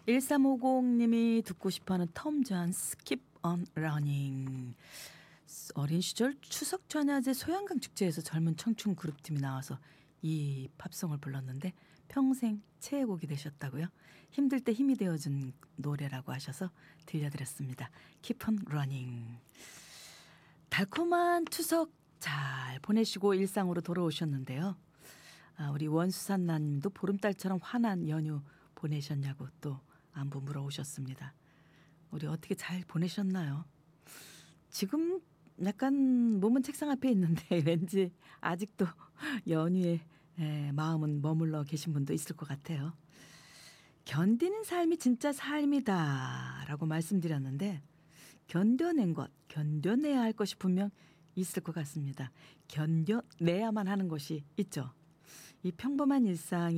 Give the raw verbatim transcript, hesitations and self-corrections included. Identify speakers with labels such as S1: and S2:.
S1: 일삼오공님이 듣고 싶어하는 톰 존스 Keep on Running. 어린 시절 추석 전야제 소양강 축제에서 젊은 청춘 그룹팀이 나와서 이 팝송을 불렀는데 평생 최애곡이 되셨다고요? 힘들 때 힘이 되어준 노래라고 하셔서 들려드렸습니다. Keep on Running. 달콤한 추석 잘 보내시고 일상으로 돌아오셨는데요. 아, 우리 원수산나님도 보름달처럼 환한 연휴 보내셨냐고 또 안부 물어오셨습니다. 우리 어떻게 잘 보내셨나요? 지금 약간 몸은 책상 앞에 있는데 왠지 아직도 연휴에 에, 마음은 머물러 계신 분도 있을 것 같아요. 견디는 삶이 진짜 삶이다 라고 말씀드렸는데 견뎌낸 것, 견뎌내야 할 것이 분명 있을 것 같습니다. 견뎌내야만 하는 것이 있죠. 이 평범한 일상이